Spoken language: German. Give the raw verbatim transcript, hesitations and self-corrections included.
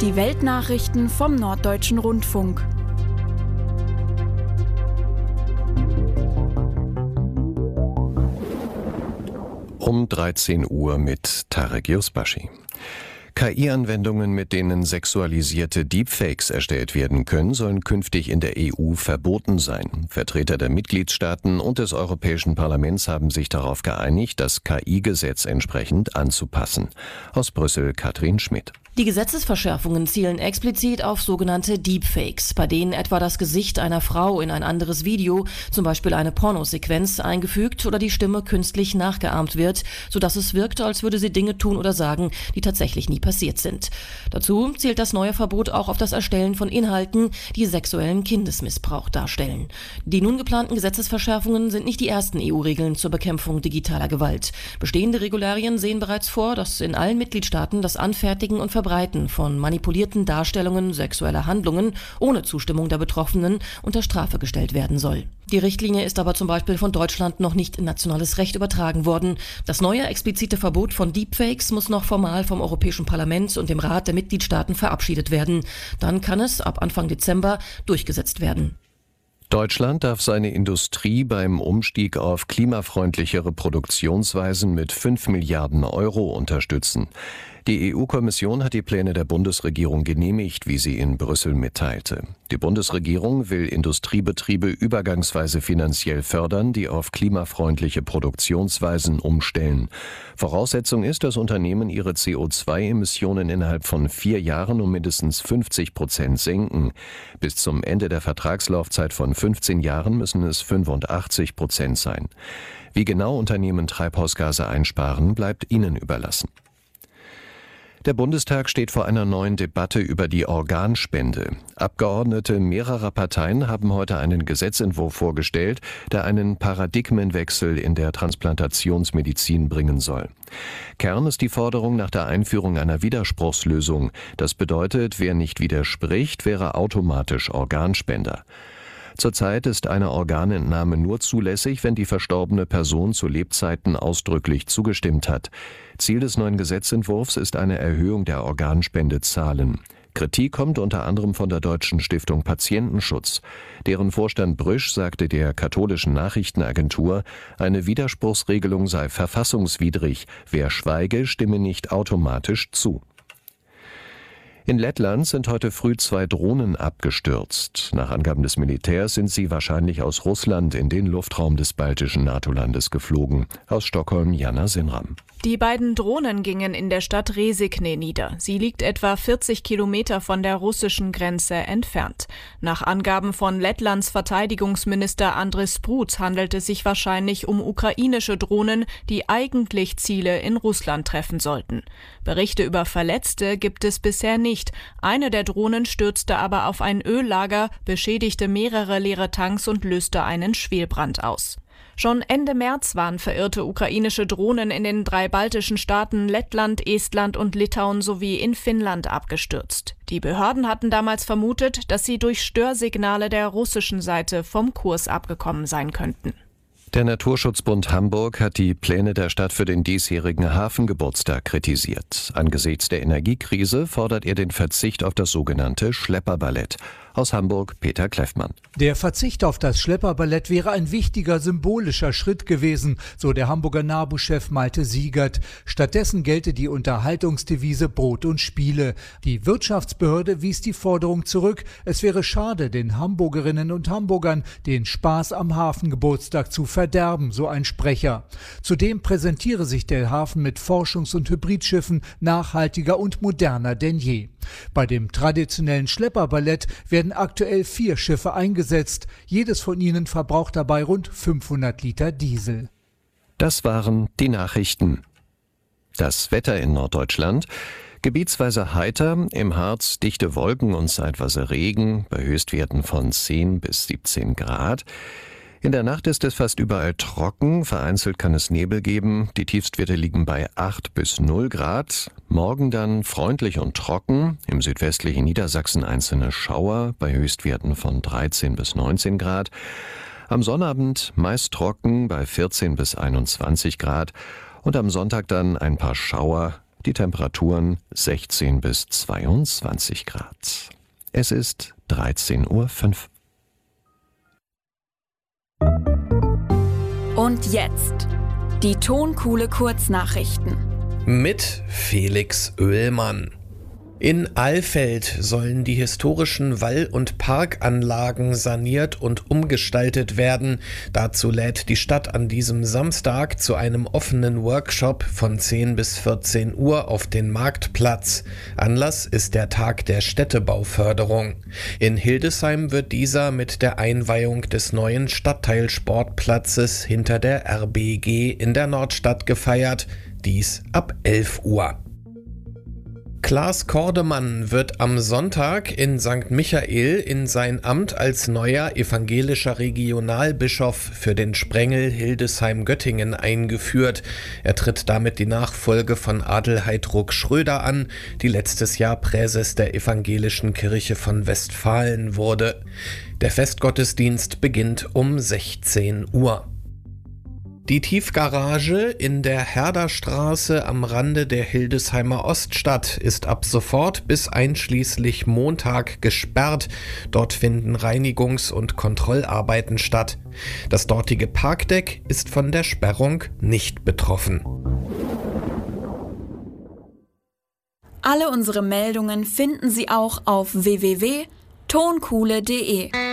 Die Weltnachrichten vom Norddeutschen Rundfunk. Um dreizehn Uhr mit Tarek Yusbashi. K I-Anwendungen, mit denen sexualisierte Deepfakes erstellt werden können, sollen künftig in der E U verboten sein. Vertreter der Mitgliedstaaten und des Europäischen Parlaments haben sich darauf geeinigt, das K I-Gesetz entsprechend anzupassen. Aus Brüssel Katrin Schmidt. Die Gesetzesverschärfungen zielen explizit auf sogenannte Deepfakes, bei denen etwa das Gesicht einer Frau in ein anderes Video, zum Beispiel eine Pornosequenz, eingefügt oder die Stimme künstlich nachgeahmt wird, sodass es wirkt, als würde sie Dinge tun oder sagen, die tatsächlich nie passiert sind. Dazu zielt das neue Verbot auch auf das Erstellen von Inhalten, die sexuellen Kindesmissbrauch darstellen. Die nun geplanten Gesetzesverschärfungen sind nicht die ersten E U-Regeln zur Bekämpfung digitaler Gewalt. Bestehende Regularien sehen bereits vor, dass in allen Mitgliedstaaten das Anfertigen und Verbreiten von manipulierten Darstellungen sexueller Handlungen ohne Zustimmung der Betroffenen unter Strafe gestellt werden soll. Die Richtlinie ist aber zum Beispiel von Deutschland noch nicht in nationales Recht übertragen worden. Das neue explizite Verbot von Deepfakes muss noch formal vom Europäischen Parlament und dem Rat der Mitgliedstaaten verabschiedet werden. Dann kann es ab Anfang Dezember durchgesetzt werden. Deutschland darf seine Industrie beim Umstieg auf klimafreundlichere Produktionsweisen mit fünf Milliarden Euro unterstützen. Die E U-Kommission hat die Pläne der Bundesregierung genehmigt, wie sie in Brüssel mitteilte. Die Bundesregierung will Industriebetriebe übergangsweise finanziell fördern, die auf klimafreundliche Produktionsweisen umstellen. Voraussetzung ist, dass Unternehmen ihre C O zwei Emissionen innerhalb von vier Jahren um mindestens fünfzig Prozent senken. Bis zum Ende der Vertragslaufzeit von fünfzehn Jahren müssen es fünfundachtzig Prozent sein. Wie genau Unternehmen Treibhausgase einsparen, bleibt ihnen überlassen. Der Bundestag steht vor einer neuen Debatte über die Organspende. Abgeordnete mehrerer Parteien haben heute einen Gesetzentwurf vorgestellt, der einen Paradigmenwechsel in der Transplantationsmedizin bringen soll. Kern ist die Forderung nach der Einführung einer Widerspruchslösung. Das bedeutet, wer nicht widerspricht, wäre automatisch Organspender. Zurzeit ist eine Organentnahme nur zulässig, wenn die verstorbene Person zu Lebzeiten ausdrücklich zugestimmt hat. Ziel des neuen Gesetzentwurfs ist eine Erhöhung der Organspendezahlen. Kritik kommt unter anderem von der Deutschen Stiftung Patientenschutz. Deren Vorstand Brüsch sagte der katholischen Nachrichtenagentur, eine Widerspruchsregelung sei verfassungswidrig. Wer schweige, stimme nicht automatisch zu. In Lettland sind heute früh zwei Drohnen abgestürzt. Nach Angaben des Militärs sind sie wahrscheinlich aus Russland in den Luftraum des baltischen NATO-Landes geflogen. Aus Stockholm Jana Sinram. Die beiden Drohnen gingen in der Stadt Resikne nieder. Sie liegt etwa vierzig Kilometer von der russischen Grenze entfernt. Nach Angaben von Lettlands Verteidigungsminister Andris Spruds handelt es sich wahrscheinlich um ukrainische Drohnen, die eigentlich Ziele in Russland treffen sollten. Berichte über Verletzte gibt es bisher nicht. Eine der Drohnen stürzte aber auf ein Öllager, beschädigte mehrere leere Tanks und löste einen Schwelbrand aus. Schon Ende März waren verirrte ukrainische Drohnen in den drei baltischen Staaten Lettland, Estland und Litauen sowie in Finnland abgestürzt. Die Behörden hatten damals vermutet, dass sie durch Störsignale der russischen Seite vom Kurs abgekommen sein könnten. Der Naturschutzbund Hamburg hat die Pläne der Stadt für den diesjährigen Hafengeburtstag kritisiert. Angesichts der Energiekrise fordert er den Verzicht auf das sogenannte Schlepperballett. Aus Hamburg Peter Kleffmann. Der Verzicht auf das Schlepperballett wäre ein wichtiger symbolischer Schritt gewesen, so der Hamburger NABU-Chef Malte Siegert. Stattdessen gelte die Unterhaltungsdevise Brot und Spiele. Die Wirtschaftsbehörde wies die Forderung zurück. Es wäre schade, den Hamburgerinnen und Hamburgern den Spaß am Hafengeburtstag zu verderben, so ein Sprecher. Zudem präsentiere sich der Hafen mit Forschungs- und Hybridschiffen nachhaltiger und moderner denn je. Bei dem traditionellen Schlepperballett werden aktuell vier Schiffe eingesetzt. Jedes von ihnen verbraucht dabei rund fünfhundert Liter Diesel. Das waren die Nachrichten. Das Wetter in Norddeutschland. Gebietsweise heiter, im Harz dichte Wolken und zeitweise Regen, bei Höchstwerten von zehn bis siebzehn Grad. In der Nacht ist es fast überall trocken, vereinzelt kann es Nebel geben. Die Tiefstwerte liegen bei acht bis null Grad. Morgen dann freundlich und trocken, im südwestlichen Niedersachsen einzelne Schauer bei Höchstwerten von dreizehn bis neunzehn Grad. Am Sonnabend meist trocken bei vierzehn bis einundzwanzig Grad und am Sonntag dann ein paar Schauer. Die Temperaturen sechzehn bis zweiundzwanzig Grad. Es ist dreizehn Uhr fünf. Und jetzt die Tonkuhle Kurznachrichten mit Felix Oehlmann. In Alfeld sollen die historischen Wall- und Parkanlagen saniert und umgestaltet werden. Dazu lädt die Stadt an diesem Samstag zu einem offenen Workshop von zehn bis vierzehn Uhr auf den Marktplatz. Anlass ist der Tag der Städtebauförderung. In Hildesheim wird dieser mit der Einweihung des neuen Stadtteilsportplatzes hinter der R B G in der Nordstadt gefeiert. Dies ab elf Uhr. Klaas Kordemann wird am Sonntag in Sankt Michael in sein Amt als neuer evangelischer Regionalbischof für den Sprengel Hildesheim-Göttingen eingeführt. Er tritt damit die Nachfolge von Adelheid Ruck-Schröder an, die letztes Jahr Präses der Evangelischen Kirche von Westfalen wurde. Der Festgottesdienst beginnt um sechzehn Uhr. Die Tiefgarage in der Herderstraße am Rande der Hildesheimer Oststadt ist ab sofort bis einschließlich Montag gesperrt. Dort finden Reinigungs- und Kontrollarbeiten statt. Das dortige Parkdeck ist von der Sperrung nicht betroffen. Alle unsere Meldungen finden Sie auch auf w w w punkt tonkuhle punkt de.